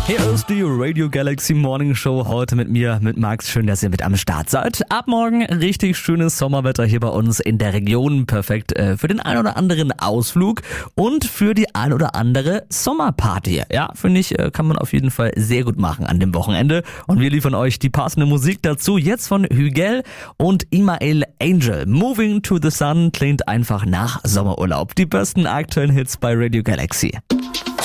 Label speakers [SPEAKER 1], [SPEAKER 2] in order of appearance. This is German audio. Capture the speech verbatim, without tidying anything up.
[SPEAKER 1] Hier ist die Radio Galaxy Morning Show heute mit mir, mit Max. Schön, dass ihr mit am Start seid. Ab morgen richtig schönes Sommerwetter hier bei uns in der Region. Perfekt äh, für den ein oder anderen Ausflug und für die ein oder andere Sommerparty. Ja, finde ich, äh, kann man auf jeden Fall sehr gut machen an dem Wochenende. Und wir liefern euch die passende Musik dazu. Jetzt von Hügel und Imael Angel. Moving to the Sun klingt einfach nach Sommerurlaub. Die besten aktuellen Hits bei Radio Galaxy.